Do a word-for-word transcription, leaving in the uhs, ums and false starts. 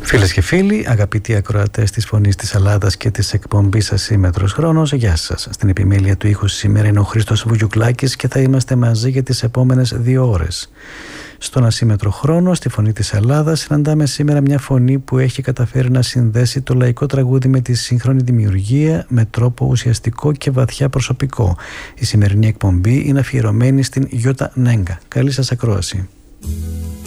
Φίλες και φίλοι, αγαπητοί ακροατές της Φωνής της Ελλάδας και της εκπομπής Ασύμμετρος Χρόνος, γεια σας. Στην επιμέλεια του ήχου σήμερα είναι ο Χρήστος Βουγιουκλάκης και θα είμαστε μαζί για τις επόμενες δύο ώρες. Στον Ασύμμετρο Χρόνο, στη Φωνή της Ελλάδας, συναντάμε σήμερα μια φωνή που έχει καταφέρει να συνδέσει το λαϊκό τραγούδι με τη σύγχρονη δημιουργία με τρόπο ουσιαστικό και βαθιά προσωπικό. Η σημερινή εκπομπή είναι αφιερωμένη στην Γιώτα Νέγκα. Καλή σας ακρόαση.